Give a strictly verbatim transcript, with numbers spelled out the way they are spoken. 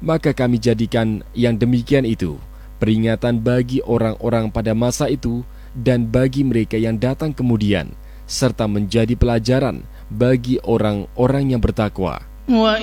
Maka kami jadikan yang demikian itu peringatan bagi orang-orang pada masa itu dan bagi mereka yang datang kemudian, serta menjadi pelajaran bagi orang-orang yang bertakwa.